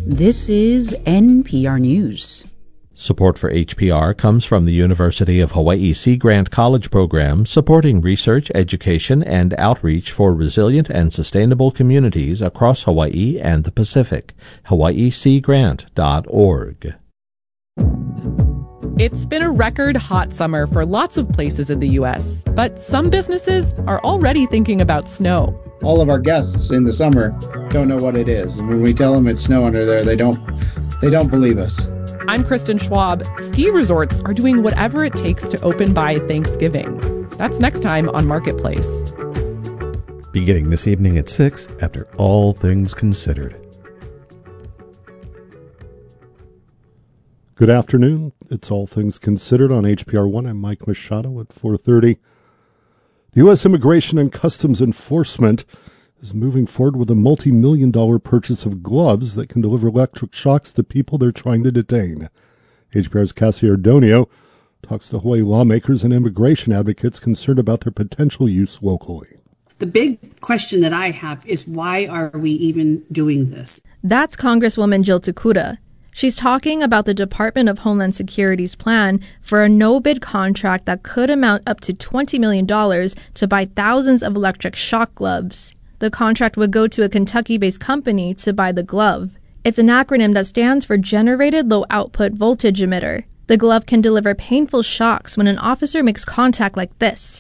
This is NPR News. Support for HPR comes from the University of Hawaii Sea Grant College Program, supporting research, education, and outreach for resilient and sustainable communities across Hawaii and the Pacific. hawaiiseagrant.org. It's been a record hot summer for lots of places in the U.S., but some businesses are already thinking about snow. All of our guests in the summer don't know what it is. And when we tell them it's snow under there, they don't believe us. I'm Kristen Schwab. Ski resorts are doing whatever it takes to open by Thanksgiving. That's next time on Marketplace. Beginning this evening at 6 after All Things Considered. Good afternoon. It's All Things Considered on HPR 1. I'm Mike Machado at 4:30. The U.S. Immigration and Customs Enforcement is moving forward with a multi-million-dollar purchase of gloves that can deliver electric shocks to people they're trying to detain. HPR's Cassie Ardonio talks to Hawaii lawmakers and immigration advocates concerned about their potential use locally. The big question that I have is, why are we even doing this? That's Congresswoman Jill Tokuda. She's talking about the Department of Homeland Security's plan for a no-bid contract that could amount up to $20 million to buy thousands of electric shock gloves. The contract would go to a Kentucky-based company to buy the glove. It's an acronym that stands for Generated Low Output Voltage Emitter. The glove can deliver painful shocks when an officer makes contact like this.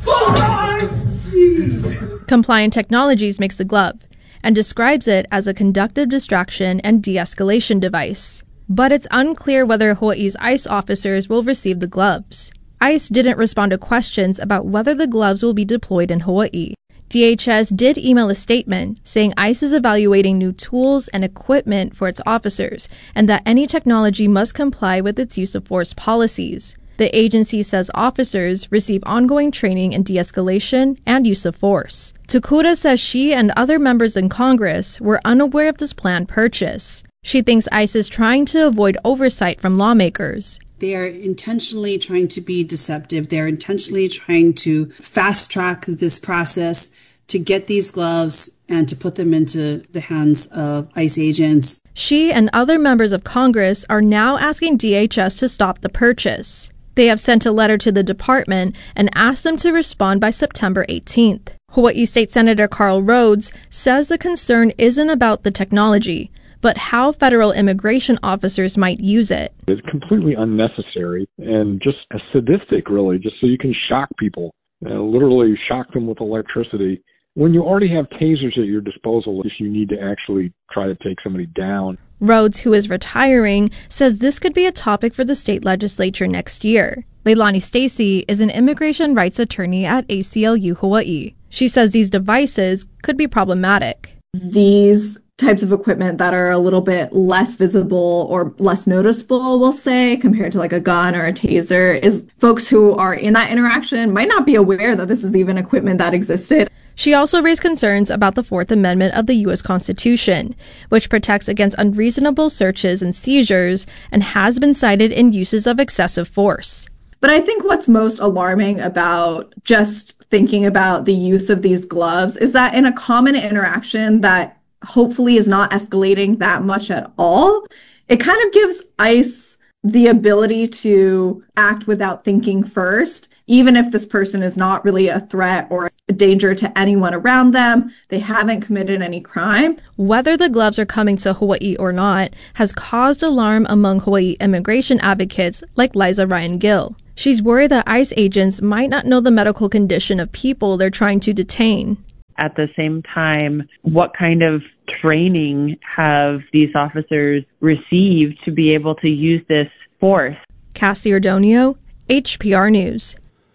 Compliant Technologies makes the glove and describes it as a conductive distraction and de-escalation device. But it's unclear whether Hawaii's ICE officers will receive the gloves. ICE didn't respond to questions about whether the gloves will be deployed in Hawaii. DHS did email a statement saying ICE is evaluating new tools and equipment for its officers, and that any technology must comply with its use of force policies. The agency says officers receive ongoing training in de-escalation and use of force. Tokuda says she and other members in Congress were unaware of this planned purchase. She thinks ICE is trying to avoid oversight from lawmakers. They are intentionally trying to be deceptive. They're intentionally trying to fast track this process to get these gloves and to put them into the hands of ICE agents. She and other members of Congress are now asking DHS to stop the purchase. They have sent a letter to the department and asked them to respond by September 18th. Hawaii State Senator Carl Rhodes says the concern isn't about the technology, but how federal immigration officers might use it. It's completely unnecessary and just sadistic, really, just so you can shock people, literally shock them with electricity. When you already have tasers at your disposal, if you need to actually try to take somebody down. Rhodes, who is retiring, says this could be a topic for the state legislature next year. Leilani Stacy is an immigration rights attorney at ACLU Hawaii. She says these devices could be problematic. These types of equipment that are a little bit less visible or less noticeable, we'll say, compared to like a gun or a taser, is folks who are in that interaction might not be aware that this is even equipment that existed. She also raised concerns about the Fourth Amendment of the U.S. Constitution, which protects against unreasonable searches and seizures and has been cited in uses of excessive force. But I think what's most alarming about just thinking about the use of these gloves is that in a common interaction that hopefully is not escalating that much at all, it kind of gives ICE the ability to act without thinking first, even if this person is not really a threat or a danger to anyone around them. They haven't committed any crime. Whether the gloves are coming to Hawaii or not has caused alarm among Hawaii immigration advocates like Liza Ryan Gill. She's worried that ICE agents might not know the medical condition of people they're trying to detain. At the same time, what kind of training have these officers received to be able to use this force? Cassie Ardonio, HPR News.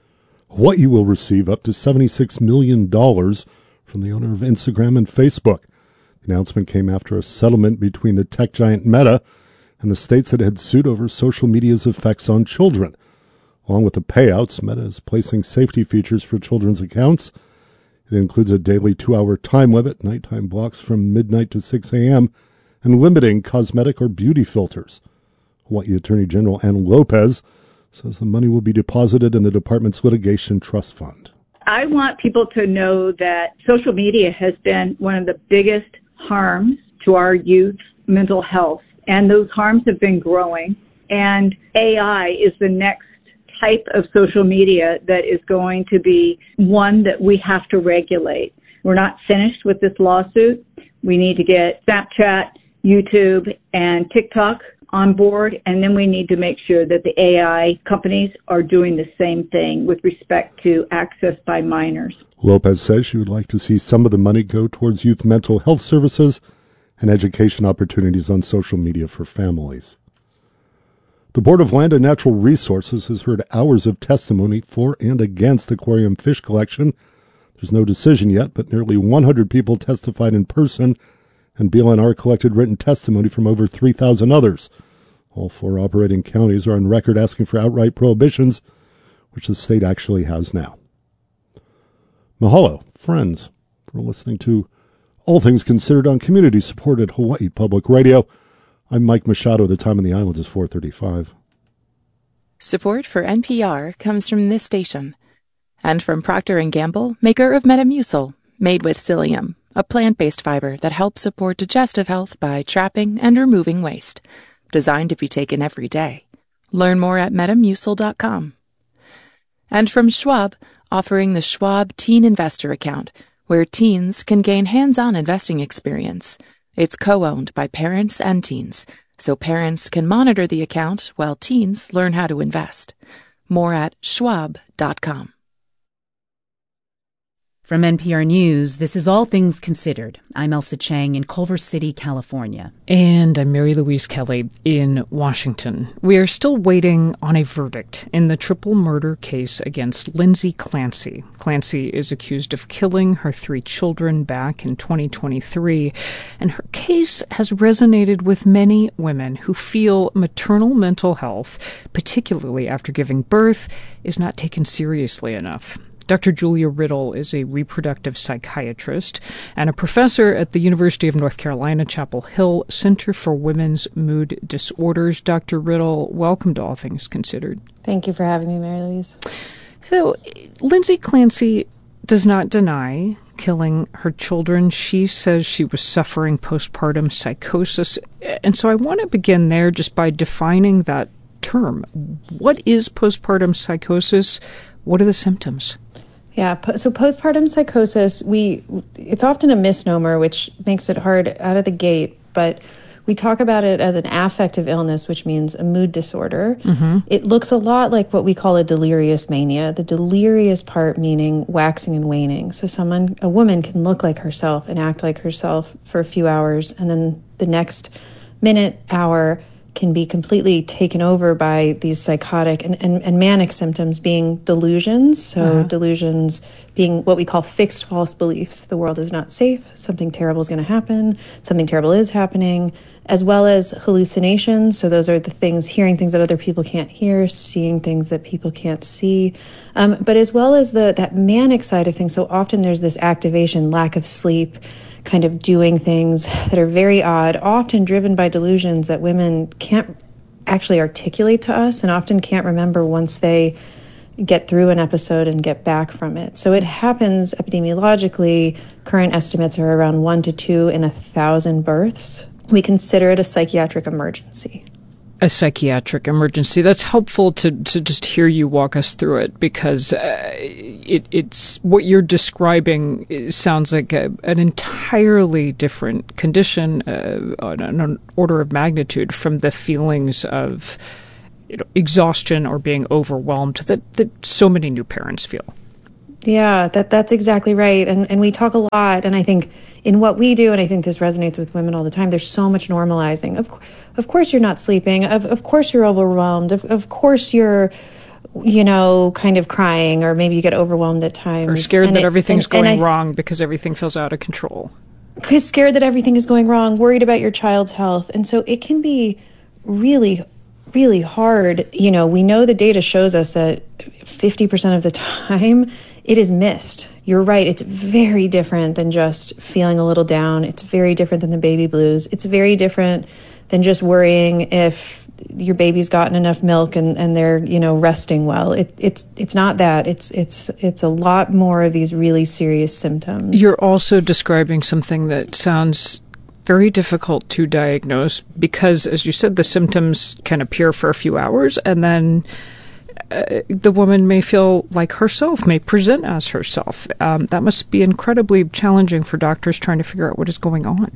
Hawaii will receive up to $76 million from the owner of Instagram and Facebook. The announcement came after a settlement between the tech giant Meta and the states that had sued over social media's effects on children. Along with the payouts, Meta is placing safety features for children's accounts. It includes a daily 2-hour time limit, nighttime blocks from midnight to 6 a.m., and limiting cosmetic or beauty filters. Hawaii Attorney General Ann Lopez says the money will be deposited in the department's litigation trust fund. I want people to know that social media has been one of the biggest harms to our youth mental health, and those harms have been growing. And AI is the next type of social media that is going to be one that we have to regulate. We're not finished with this lawsuit. We need to get Snapchat, YouTube, and TikTok on board, and then we need to make sure that the AI companies are doing the same thing with respect to access by minors. Lopez says she would like to see some of the money go towards youth mental health services and education opportunities on social media for families. The Board of Land and Natural Resources has heard hours of testimony for and against aquarium fish collection. There's no decision yet, but nearly 100 people testified in person, and BLNR collected written testimony from over 3,000 others. All 4 operating counties are on record asking for outright prohibitions, which the state actually has now. Mahalo, friends, for listening to All Things Considered on community-supported Hawaii Public Radio. I'm Mike Machado. The time on the island is 4:35. Support for NPR comes from this station and from Procter & Gamble, maker of Metamucil, made with psyllium, a plant-based fiber that helps support digestive health by trapping and removing waste. Designed to be taken every day. Learn more at Metamucil.com. And from Schwab, offering the Schwab Teen Investor Account, where teens can gain hands-on investing experience. It's co-owned by parents and teens, so parents can monitor the account while teens learn how to invest. More at Schwab.com. From NPR News, this is All Things Considered. I'm Elsa Chang in Culver City, California. And I'm Mary Louise Kelly in Washington. We are still waiting on a verdict in the triple murder case against Lindsay Clancy. Clancy is accused of killing her 3 children back in 2023, and her case has resonated with many women who feel maternal mental health, particularly after giving birth, is not taken seriously enough. Dr. Julia Riddle is a reproductive psychiatrist and a professor at the University of North Carolina, Chapel Hill Center for Women's Mood Disorders. Dr. Riddle, welcome to All Things Considered. Thank you for having me, Mary Louise. So, Lindsay Clancy does not deny killing her children. She says she was suffering postpartum psychosis. And so I want to begin there just by defining that term. What is postpartum psychosis? What are the symptoms? Yeah, so postpartum psychosis, it's often a misnomer, which makes it hard out of the gate, but we talk about it as an affective illness, which means a mood disorder. Mm-hmm. It looks a lot like what we call a delirious mania, the delirious part meaning waxing and waning. So a woman can look like herself and act like herself for a few hours, and then the next minute, hour, can be completely taken over by these psychotic and manic symptoms being delusions. So delusions being what we call fixed false beliefs. The world is not safe. Something terrible is going to happen. Something terrible is happening, as well as hallucinations. So those are the things, hearing things that other people can't hear, seeing things that people can't see. But as well as that manic side of things. So often there's this activation, lack of sleep, kind of doing things that are very odd, often driven by delusions that women can't actually articulate to us and often can't remember once they get through an episode and get back from it. So it happens epidemiologically. Current estimates are around 1 to 2 in 1,000 births. We consider it a psychiatric emergency. A psychiatric emergency. That's helpful to just hear you walk us through it, because it's what you're describing sounds like an entirely different condition, on an order of magnitude from the feelings of exhaustion or being overwhelmed that so many new parents feel. Yeah, that's exactly right. And we talk a lot, and I think in what we do, and I think this resonates with women all the time, there's so much normalizing. Of course you're not sleeping. Of course you're overwhelmed. Of course you're, kind of crying, or maybe you get overwhelmed at times. Or scared that everything's going wrong because everything feels out of control. Scared that everything is going wrong, worried about your child's health. And so it can be really, really hard. We know the data shows us that 50% of the time it is missed. You're right. It's very different than just feeling a little down. It's very different than the baby blues. It's very different than just worrying if your baby's gotten enough milk and they're, resting well. It's not that. It's a lot more of these really serious symptoms. You're also describing something that sounds very difficult to diagnose because, as you said, the symptoms can appear for a few hours and then the woman may feel like herself, may present as herself. That must be incredibly challenging for doctors trying to figure out what is going on.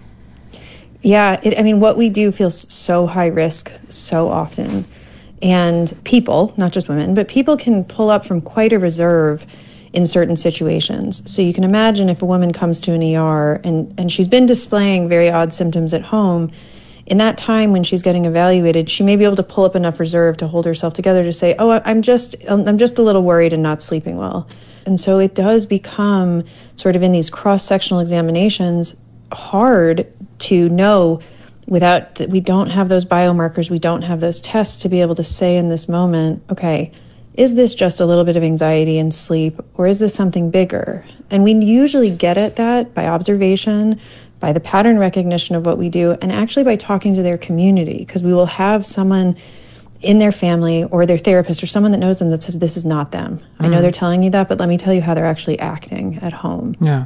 Yeah, what we do feels so high risk so often. And people, not just women, but people can pull up from quite a reserve in certain situations. So you can imagine if a woman comes to an ER and she's been displaying very odd symptoms at home, in that time when she's getting evaluated, she may be able to pull up enough reserve to hold herself together to say, oh, I'm just a little worried and not sleeping well. And so it does become sort of in these cross-sectional examinations hard to know without that we don't have those biomarkers, we don't have those tests to be able to say in this moment, okay, is this just a little bit of anxiety and sleep, or is this something bigger? And we usually get at that by observation, by the pattern recognition of what we do, and actually by talking to their community, because we will have someone in their family or their therapist or someone that knows them that says, this is not them. I know they're telling you that, but let me tell you how they're actually acting at home. Yeah.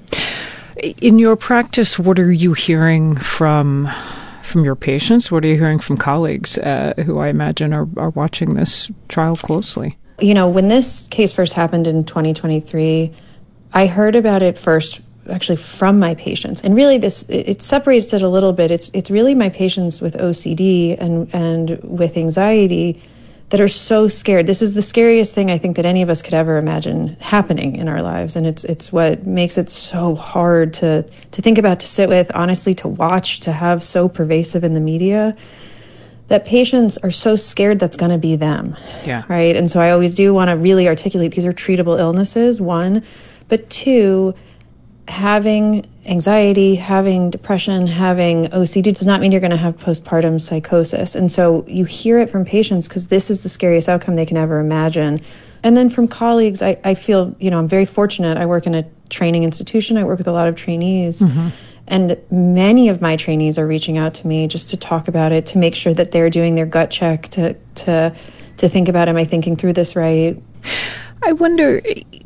In your practice, what are you hearing from your patients? What are you hearing from colleagues who I imagine are watching this trial closely? When this case first happened in 2023, I heard about it first actually from my patients. And really it separates it a little bit. It's really my patients with OCD and with anxiety that are so scared. This is the scariest thing I think that any of us could ever imagine happening in our lives. And it's what makes it so hard to think about, to sit with, honestly, to watch, to have so pervasive in the media, that patients are so scared that's going to be them. Yeah. Right? And so I always do want to really articulate these are treatable illnesses, one, but two, having anxiety, having depression, having OCD does not mean you're going to have postpartum psychosis. And so you hear it from patients because this is the scariest outcome they can ever imagine. And then from colleagues, I feel, I'm very fortunate. I work in a training institution. I work with a lot of trainees. Mm-hmm. And many of my trainees are reaching out to me just to talk about it, to make sure that they're doing their gut check, to think about, am I thinking through this right? I wonder,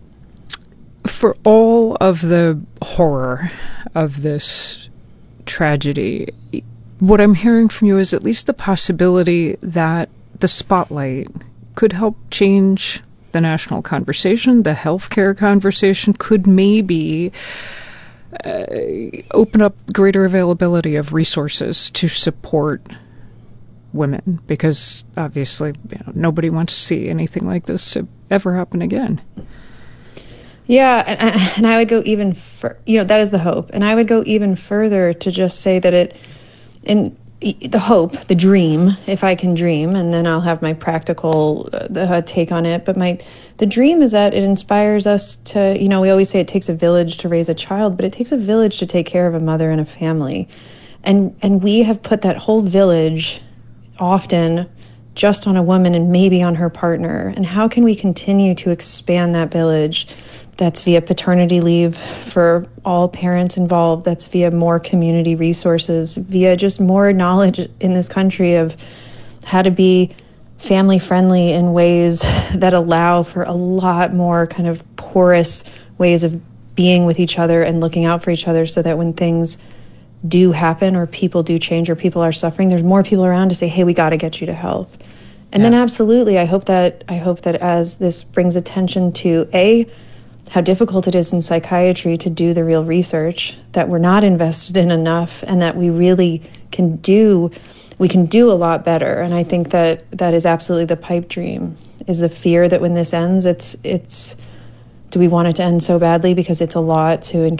for all of the horror of this tragedy, what I'm hearing from you is at least the possibility that the spotlight could help change the national conversation, the healthcare conversation, could maybe open up greater availability of resources to support women, because obviously nobody wants to see anything like this ever happen again. Yeah, and I would go even that is the hope. And I would go even further to just say that the hope, the dream, if I can dream, and then I'll have my practical take on it. But the dream is that it inspires us to, we always say it takes a village to raise a child, but it takes a village to take care of a mother and a family. And we have put that whole village often just on a woman and maybe on her partner. And how can we continue to expand that village? That's via paternity leave for all parents involved. That's via more community resources, via just more knowledge in this country of how to be family friendly in ways that allow for a lot more kind of porous ways of being with each other and looking out for each other, so that when things do happen or people do change or people are suffering, there's more people around to say, hey, we got to get you to help. And then absolutely, I hope that as this brings attention to how difficult it is in psychiatry to do the real research, that we're not invested in enough, and that we really can do a lot better. And I think that is absolutely the pipe dream, is the fear that when this ends, it's do we want it to end so badly because it's a lot to